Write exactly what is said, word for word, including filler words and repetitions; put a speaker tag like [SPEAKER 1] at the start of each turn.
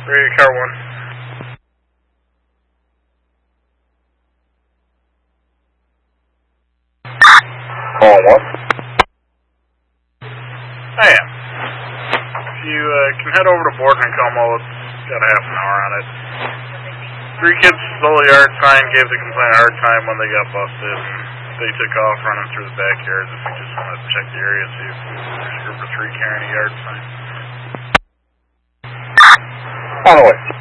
[SPEAKER 1] Radio car one.
[SPEAKER 2] Call what?
[SPEAKER 1] I am. If you uh, can head over to Borden and Como, it's got a half an hour on it. Three kids stole the yard sign, gave the complainant a hard time when they got busted, and they took off running through the backyard. If you just want to check the area, see if there's a group of three carrying a yard sign.
[SPEAKER 2] On the way.